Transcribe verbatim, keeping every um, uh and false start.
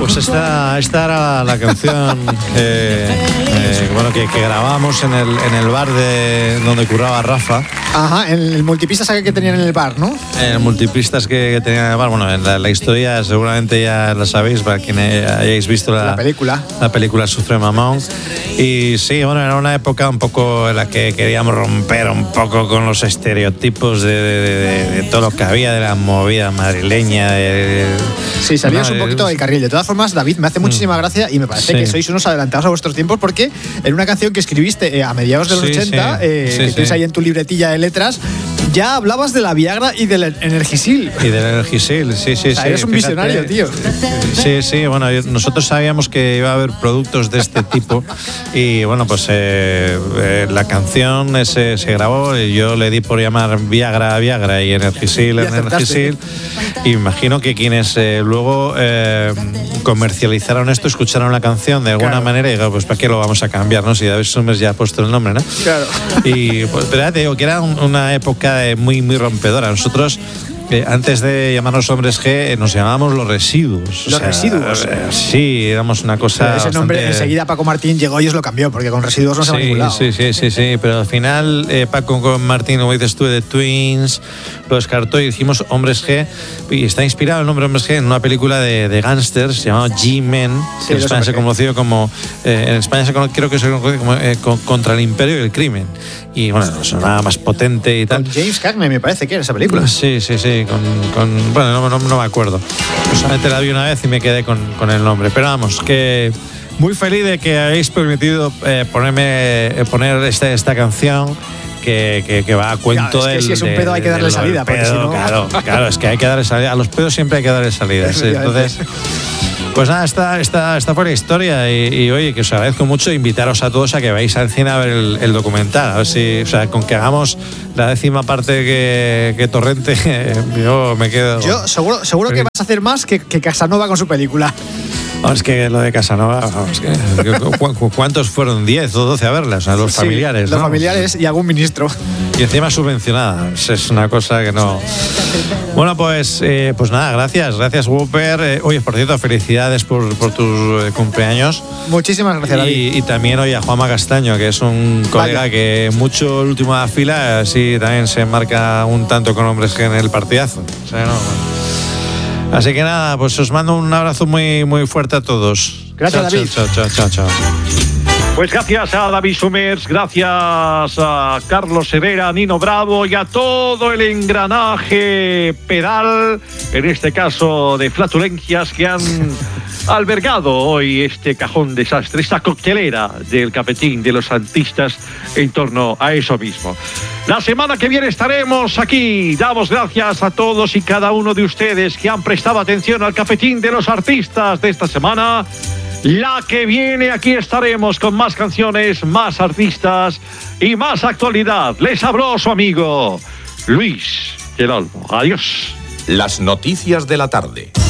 pues esta, esta era la canción eh, eh, bueno, que, que grabábamos en el, en el bar de donde curraba Rafa. Ajá, en el multipistas que tenían en el bar, ¿no? En el multipistas que, que tenían en el bar. Bueno, en la, la historia seguramente ya la sabéis, para quienes hayáis visto la, la película. La película Sufre Mamón. Y sí, bueno, era una época un poco en la que queríamos romper un poco con los estereotipos de, de, de, de todo lo que había de la movida madrileña. De, de, sí, salías no, un poquito del carril. De todas formas, David, me hace muchísima mm. gracia y me parece sí. que sois unos adelantados a vuestros tiempos, porque en una canción que escribiste eh, a mediados de los sí, ochenta, sí. Eh, sí, que sí. tienes ahí en tu libretilla de letras, ya hablabas de la Viagra y del Energisil. Y del Energisil, sí, sí, o sea, sí. Eres un Fíjate, visionario, tío. Sí, sí, bueno, nosotros sabíamos que iba a haber productos de este tipo y bueno, pues eh, eh, la canción se, se grabó y yo le di por llamar Viagra, Viagra y Energisil, Energisil. Y imagino que quienes eh, luego eh, comercializaron esto escucharon la canción de alguna claro. manera y digo, pues ¿para qué lo vamos a cambiar, no? Si David Summers ya ha puesto el nombre, ¿no? Claro. Y pues, pero ya te digo que era un, una época muy, muy rompedora. Nosotros, eh, antes de llamarnos Hombres G, eh, nos llamábamos Los Residuos. ¿Los o sea, Residuos? Eh, sí, éramos una cosa. Pero ese nombre, bastante... enseguida Paco Martín llegó y os lo cambió, porque con Residuos no se sí, va a ningún lado. Sí, sí, sí, sí, pero al final eh, Paco con Martín, como dices tú, de Twins, lo descartó y dijimos Hombres G. Y está inspirado el nombre Hombres G en una película de, de gángsters llamada G-Men, que sí, en España se conoció como. Eh, en España se conoce, creo que se conoce como eh, con, Contra el Imperio y el Crimen. Y bueno, sonaba más potente y tal. Con James Cagney, me parece que era esa película. Sí, sí, sí. Con, con, bueno, no, no, no me acuerdo. Pues solamente la vi una vez y me quedé con, con el nombre. Pero vamos, que muy feliz de que habéis permitido eh, ponerme, eh, poner esta, esta canción. Que, que, que va a cuento claro, es que del, si es un pedo hay que darle salida. Pedo, porque si no... Claro, claro, es que hay que darle salida. A los pedos siempre hay que darle salida. ¿sí? Entonces, pues nada, esta, esta, esta fue la historia. Y, y oye, que os agradezco mucho invitaros a todos a que vayáis al cine a ver el, el documental. A ver si, o sea, con que hagamos la décima parte que, que Torrente, yo me quedo. Yo seguro, seguro que vas a hacer más que, que Casanova con su película. Oh, es que lo de Casanova, es que, ¿cuántos fueron? ¿diez o doce a verlas? O sea, los sí, familiares, los ¿no? familiares y algún ministro. Y encima subvencionada. Es una cosa que no... Bueno, pues, eh, pues nada, gracias. Gracias, Whopper. Eh, oye, por cierto, felicidades por, por tus eh, cumpleaños. Muchísimas gracias, David. Y, y también, oye, a Juanma Castaño, que es un colega Vaya. que mucho el último de la fila, así también se marca un tanto con Hombres G en el partidazo. O sea, no... Bueno. Así que nada, pues os mando un abrazo muy, muy fuerte a todos. Gracias, chao, David. Chao, chao, chao, chao. Pues gracias a David Summers, gracias a Carlos Herrera, Nino Bravo y a todo el engranaje pedal, en este caso de flatulencias, que han albergado hoy este cajón desastre, esta coctelera del cafetín de los artistas en torno a eso mismo. La semana que viene estaremos aquí. Damos gracias a todos y cada uno de ustedes que han prestado atención al cafetín de los artistas de esta semana. La que viene aquí estaremos con más canciones, más artistas y más actualidad. Les habló su amigo Luis del Olmo. Adiós. Las noticias de la tarde.